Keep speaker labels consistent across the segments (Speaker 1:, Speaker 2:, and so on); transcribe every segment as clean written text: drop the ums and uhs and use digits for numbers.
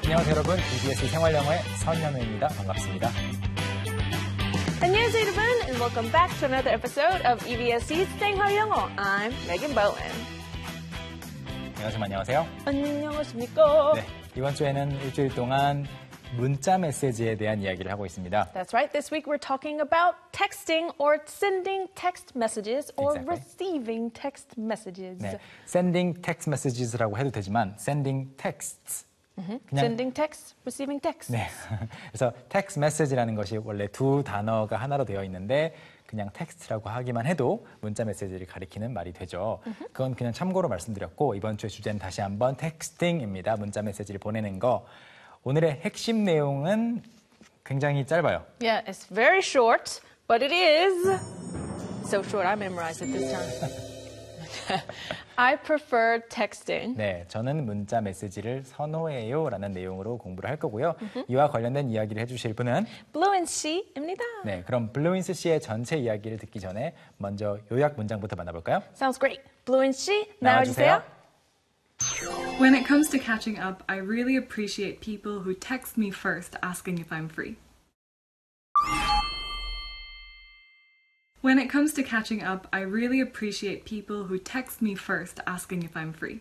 Speaker 1: 안녕하세요 여러분. EBS 생활영어의 선현우입니다. 반갑습니다.
Speaker 2: 안녕하세요 여러분, and welcome back to another episode of EBS's 생활영어. I'm Megan Bowen.
Speaker 1: 안녕하세요.
Speaker 2: 안녕하십니까?
Speaker 1: 네, 이번 주에는 일주일 동안 문자 메시지에 대한 이야기를 하고 있습니다.
Speaker 2: That's right. This week we're talking about texting or sending text messages or receiving text messages.
Speaker 1: 네, sending text messages라고 해도 되지만 sending texts.
Speaker 2: 그냥, sending text, receiving text.
Speaker 1: 네, 그래서 text message라는 것이 원래 두 단어가 하나로 되어 있는데 그냥 텍스트라고 하기만 해도 문자 메시지를 가리키는 말이 되죠. 그건 그냥 참고로 말씀드렸고 이번 주의 주제는 다시 한번 텍스팅입니다. 문자 메시지를 보내는 거. 오늘의 핵심 내용은 굉장히 짧아요.
Speaker 2: Yeah, it's very short, but it is so short I memorized it this time. I prefer texting.
Speaker 1: 네, 저는 문자 메시지를 선호해요 라는 내용으로 공부를 할 거고요. 이와 관련된 이야기를 해주실 분은
Speaker 2: Bluin 씨입니다.
Speaker 1: 네, 그럼 블루인스 씨의 전체 이야기를 듣기 전에 먼저 요약 문장부터 만나볼까요?
Speaker 2: Sounds great. Bluin 씨, 나와주세요.
Speaker 3: When it comes to catching up, I really appreciate people who text me first asking if I'm free. When it comes to catching up, I really appreciate people who text me first asking if I'm free.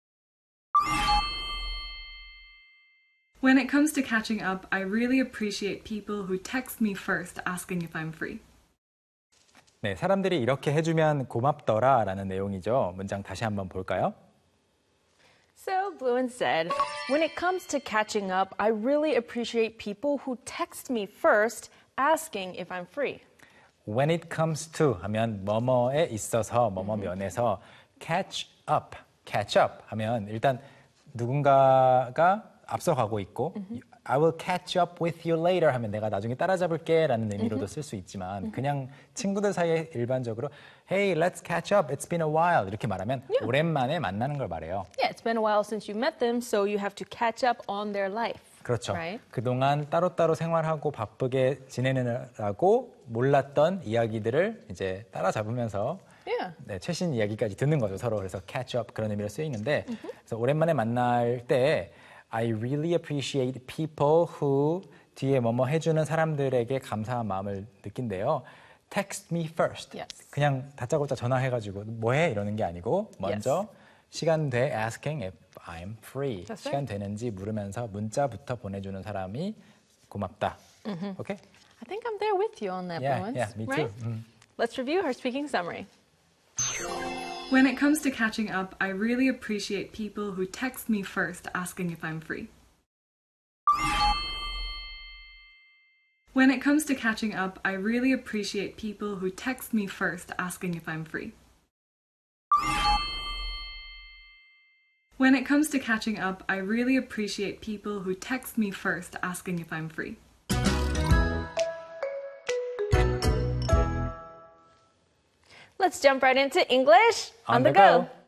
Speaker 3: When it comes to catching up, I really appreciate people who text me first asking if I'm free.
Speaker 1: 네, 사람들이 이렇게 해주면 고맙더라 라는 내용이죠. 문장 다시 한번 볼까요?
Speaker 2: So Bluin said, when it comes to catching up, I really appreciate people who text me first asking if I'm free.
Speaker 1: When it comes to 하면 뭐뭐에 있어서 뭐뭐 면에서 catch up 하면 일단 누군가가 앞서가고 있고 I will catch up with you later 하면 내가 나중에 따라잡을게 라는 의미로도 쓸 수 있지만 그냥 친구들 사이에 일반적으로 Hey, let's catch up. It's been a while. 이렇게 말하면 오랜만에 만나는 걸 말해요.
Speaker 2: Yeah, it's been a while since you met them, so you have to catch up on their life.
Speaker 1: 그렇죠.
Speaker 2: Right?
Speaker 1: 그동안 따로따로 생활하고 바쁘게 지내느라고 몰랐던 이야기들을 이제 따라잡으면서
Speaker 2: Yeah.
Speaker 1: 네, 최신 이야기까지 듣는 거죠. 서로. 그래서 catch up 그런 의미로 쓰이는데 그래서 오랜만에 만날 때 I really appreciate people who 뒤에 뭐뭐 해주는 사람들에게 감사한 마음을 느낀대요. Text me first.
Speaker 2: Yes.
Speaker 1: 그냥 다짜고짜 전화해가지고 뭐해? 이러는 게 아니고 먼저 시간 돼 asking if I'm free.
Speaker 2: That's
Speaker 1: 시간
Speaker 2: right.
Speaker 1: 되는지 물으면서 문자부터 보내주는 사람이 고맙다. Okay?
Speaker 2: I think I'm there with you on that, Bluin.
Speaker 1: Yeah, me
Speaker 2: right?
Speaker 1: too.
Speaker 2: Let's review her speaking summary.
Speaker 3: When it comes to catching up, I really appreciate people who text me first asking if I'm free. When it comes to catching up, I really appreciate people who text me first asking if I'm free. When it comes to catching up, I really appreciate people who text me first asking if I'm free.
Speaker 2: Let's jump right into English on the go.